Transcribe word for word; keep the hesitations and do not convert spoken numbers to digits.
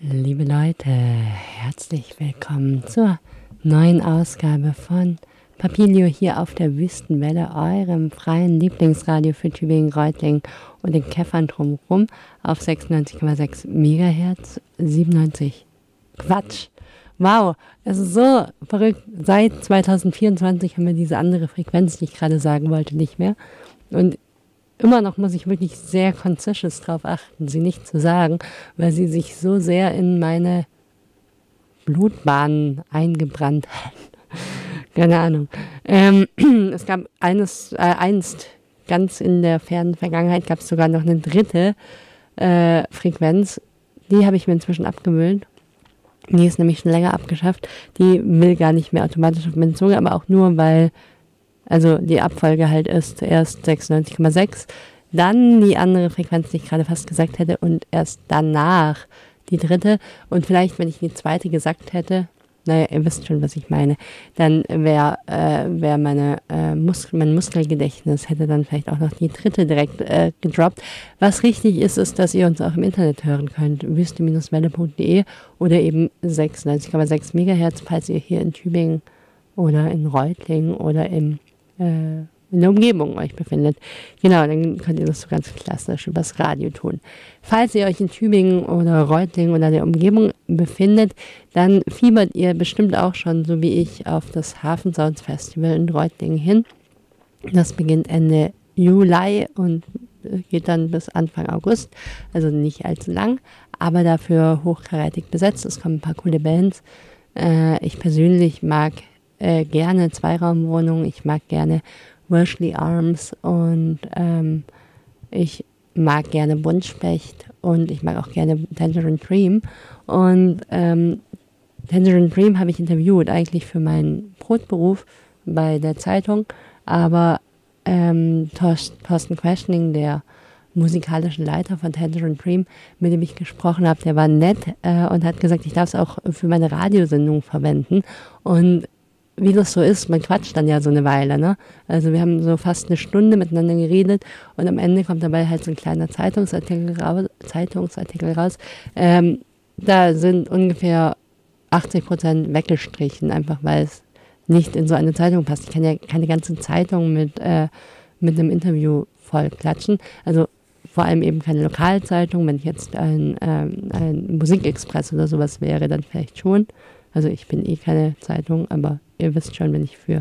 Liebe Leute, herzlich willkommen zur neuen Ausgabe von Papilio hier auf der Wüstenwelle, eurem freien Lieblingsradio für Tübingen, Reutlingen und den Käffern drumherum auf sechsundneunzig Komma sechs Megahertz, siebenundneunzig. Quatsch! Wow, es ist so verrückt. Seit zwanzig vierundzwanzig haben wir diese andere Frequenz, die ich gerade sagen wollte, nicht mehr. Und immer noch muss ich wirklich sehr conscious darauf achten, sie nicht zu sagen, weil sie sich so sehr in meine Blutbahnen eingebrannt hat. Keine Ahnung. Ähm, es gab eines, äh, einst, ganz in der fernen Vergangenheit, gab es sogar noch eine dritte äh, Frequenz. Die habe ich mir inzwischen abgewöhnt. Die ist nämlich schon länger abgeschafft. Die will gar nicht mehr automatisch auf meine Zunge, aber auch nur, weil also die Abfolge halt ist zuerst sechsundneunzig Komma sechs, dann die andere Frequenz, die ich gerade fast gesagt hätte, und erst danach die dritte. Und vielleicht, wenn ich die zweite gesagt hätte, naja, ihr wisst schon, was ich meine, dann wäre äh, wär meine, äh, Mus- mein Muskelgedächtnis hätte dann vielleicht auch noch die dritte direkt äh, gedroppt. Was richtig ist, ist, dass ihr uns auch im Internet hören könnt, wüste Welle punkt de oder eben sechsundneunzig Komma sechs Megahertz, falls ihr hier in Tübingen oder in Reutlingen oder im in der Umgebung euch befindet. Genau, dann könnt ihr das so ganz klassisch übers Radio tun. Falls ihr euch in Tübingen oder Reutlingen oder der Umgebung befindet, dann fiebert ihr bestimmt auch schon, so wie ich, auf das Hafensounds Festival in Reutlingen hin. Das beginnt Ende Juli und geht dann bis Anfang August, also nicht allzu lang, aber dafür hochkarätig besetzt. Es kommen ein paar coole Bands. Äh, ich persönlich mag Äh, gerne Zweiraumwohnungen, ich mag gerne Worsley Arms und ähm, ich mag gerne Buntspecht und ich mag auch gerne Tangerine Dream. Und ähm, Tangerine Dream habe ich interviewt, eigentlich für meinen Brotberuf bei der Zeitung, aber ähm, Thorsten Questioning, der musikalische Leiter von Tangerine Dream, mit dem ich gesprochen habe, der war nett äh, und hat gesagt, ich darf es auch für meine Radiosendung verwenden. Und wie das so ist, man quatscht dann ja so eine Weile, ne? Also wir haben so fast eine Stunde miteinander geredet und am Ende kommt dabei halt so ein kleiner Zeitungsartikel raus. Zeitungsartikel raus. Ähm, da sind ungefähr achtzig Prozent weggestrichen, einfach weil es nicht in so eine Zeitung passt. Ich kann ja keine ganze Zeitung mit, äh, mit einem Interview voll klatschen. Also vor allem eben keine Lokalzeitung. Wenn ich jetzt ein, ähm, ein Musikexpress oder sowas wäre, dann vielleicht schon. Also ich bin eh keine Zeitung, aber ihr wisst schon, wenn ich für